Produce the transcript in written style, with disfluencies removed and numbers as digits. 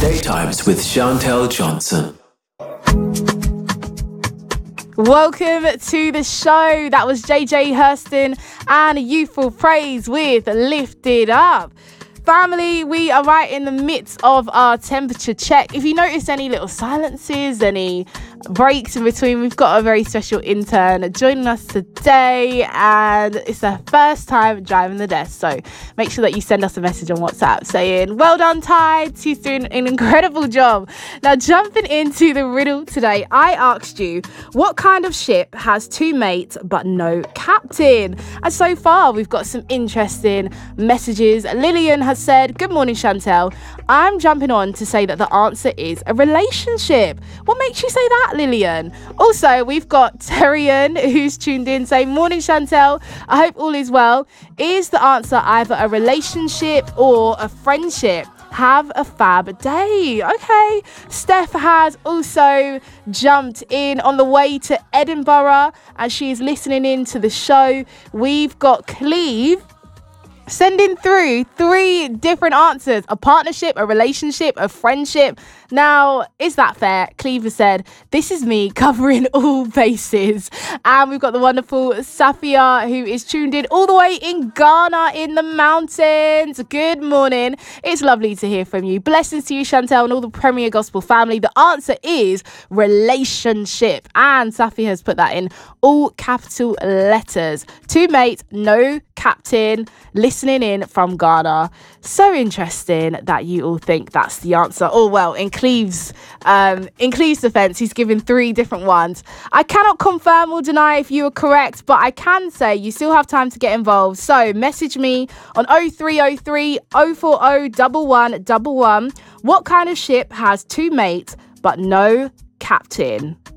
Daytimes with Chantel Johnson. Welcome to the show. That was JJ Hurston and Youthful Praise with Lift It Up. Family, we are right in the midst of our temperature check. If you notice any little silences, any breaks in between, we've got a very special intern joining us today, and it's her first time driving the desk. So make sure that you send us a message on WhatsApp saying, well done, Tides. He's doing an incredible job. Now, jumping into the riddle today, I asked you, what kind of ship has two mates but no captain? And so far, we've got some interesting messages. Lillian has said, good morning, Chantel. I'm jumping on to say that the answer is a relationship. What makes you say that, Lillian? Also, we've got Terrian who's tuned in saying, morning, Chantel. I hope all is well. Is the answer either a relationship or a friendship? Have a fab day. Okay. Steph has also jumped in on the way to Edinburgh and she is listening in to the show. We've got Cleve sending through three different answers: a partnership, a relationship, a friendship. Now, is that fair? Cleaver said, this is me covering all bases. And we've got the wonderful Safia, who is tuned in all the way in Ghana in the mountains. Good morning. It's lovely to hear from you. Blessings to you, Chantel, and all the Premier Gospel family. The answer is relationship. And Safia has put that in all capital letters. Two mates, no captain, listening in from Ghana. So interesting that you all think that's the answer. Oh, well, in Cleve's defense, he's given three different ones. I cannot confirm or deny if you are correct, but I can say you still have time to get involved. So message me on 0303 040 1111. What kind of ship has two mates but no captain?